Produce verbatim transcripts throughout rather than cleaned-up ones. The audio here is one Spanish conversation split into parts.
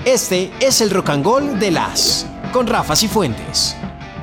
Este es el Rock and Roll de las con Rafa Cifuentes.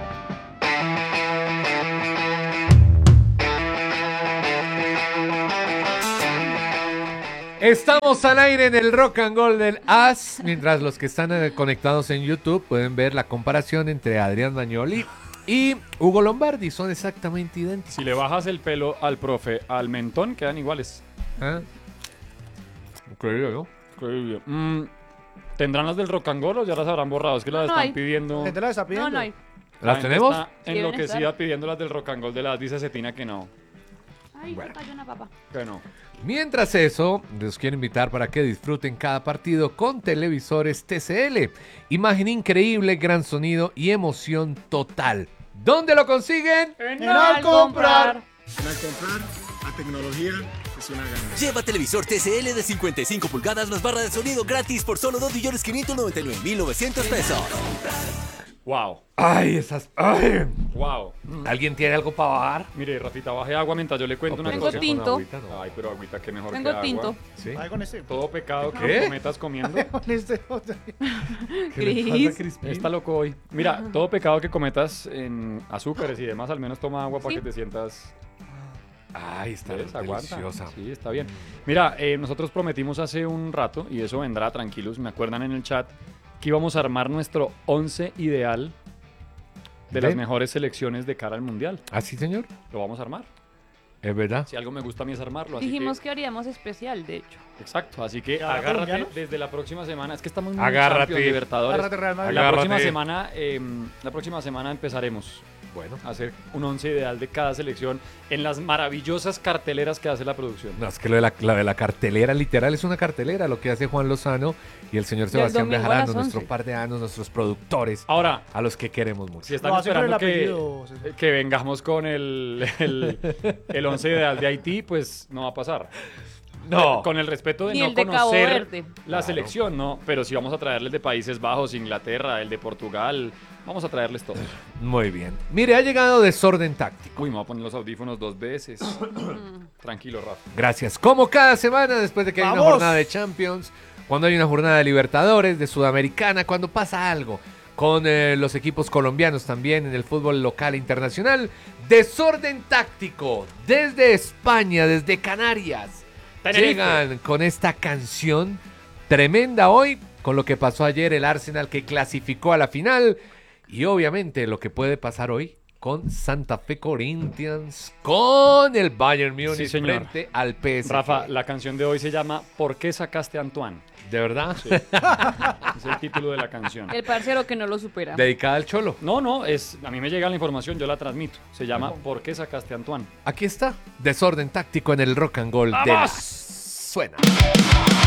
Estamos al aire en el Rock and Roll del As, mientras los que están conectados en YouTube pueden ver la comparación entre Adrián Magnoli y Hugo Lombardi, son exactamente idénticos. Si le bajas el pelo al profe al mentón, quedan iguales. ¿Ah? Increíble, ¿no? Increíble. Mm, ¿Tendrán las del Rock and Roll o ya las habrán borrado? Es que las No están hay. pidiendo. La gente las está pidiendo. No, no hay. La ¿Las gente tenemos? Está Deben enloquecida estar. pidiendo las del Rock and Roll de las, dice Cetina que no. Ay, Bueno. se cayó una papa. Que no. Mientras eso, les quiero invitar para que disfruten cada partido con televisores T C L. Imagen increíble, gran sonido y emoción total. ¿Dónde lo consiguen? En Al comprar. En Al comprar, la tecnología es una ganancia. Lleva televisor T C L de cincuenta y cinco pulgadas más barra de sonido gratis por solo dos millones quinientos noventa y nueve mil novecientos pesos. Wow. Ay, esas... Ay. Wow. ¿Alguien tiene algo para bajar? Mire, Rafita, baje agua mientras yo le cuento una Tengo cosa. tinto. Agüita, no. Ay, pero agüita, que mejor Tengo que tinto. agua. ¿Sí? Ay, con este. Todo pecado que ¿Qué? cometas comiendo. Con este. ¿Qué le pasa, Cris. Crispín? Está loco hoy. Mira, todo pecado que cometas en azúcares y demás, al menos toma agua para Sí. que te sientas. Ay, está ¿Ves? Aguanta. deliciosa. Sí, está bien. Mira, eh, nosotros prometimos hace un rato, y eso vendrá, tranquilos, me acuerdan en el chat, que íbamos a armar nuestro once ideal de ¿De? las mejores selecciones de cara al Mundial. ¿Ah, sí, señor? Lo vamos a armar. ¿Es verdad? Si algo me gusta a mí es armarlo. Así Dijimos que, que haríamos especial, de hecho. Exacto, así que ¿Habrá agárrate colombianos? desde la próxima semana. Es que estamos muy Agárrate. Champions, Libertadores. Agárrate, Real Madrid. La próxima Agárrate. semana, eh, la próxima semana empezaremos Bueno. a hacer un once ideal de cada selección en las maravillosas carteleras que hace la producción. No, es que lo de la, la de la cartelera, literal, es una cartelera, lo que hace Juan Lozano y el señor Del Sebastián domingo a Bejarano, las nuestro once. par de años, nuestros productores, Ahora, a los que queremos mucho. si están Lo hace con el esperando que, apellido, César. que vengamos con el, el, el once ideal de Haití, pues no va a pasar. No. Con el respeto de Ni no el de Cabo conocer Verde. la Claro. selección, ¿no? Pero si vamos a traerles de Países Bajos, Inglaterra, el de Portugal, vamos a traerles todos. Muy bien. Mire, ha llegado Desorden Táctico. Uy, me voy a poner los audífonos dos veces. Tranquilo, Rafa. Gracias. Como cada semana, después de que hay una ¡Vamos! jornada de Champions, cuando hay una jornada de Libertadores, de Sudamericana, cuando pasa algo con eh, los equipos colombianos también en el fútbol local e internacional, Desorden Táctico desde España, desde Canarias. Tenerife. Llegan con esta canción tremenda hoy, con lo que pasó ayer el Arsenal que clasificó a la final y obviamente lo que puede pasar hoy con Santa Fe Corinthians, con el Bayern Múnich Sí, señor. frente al P S G. Rafa, la canción de hoy se llama ¿Por qué sacaste a Antoine? ¿De verdad? Es el título de la canción. El parcero que no lo supera. Dedicada al Cholo. No, no, es, a mí me llega la información, yo la transmito. Se llama ¿Por qué sacaste a Antoine? Aquí está, Desorden Táctico en el Rock and Roll de ¡Vamos! las... Suena.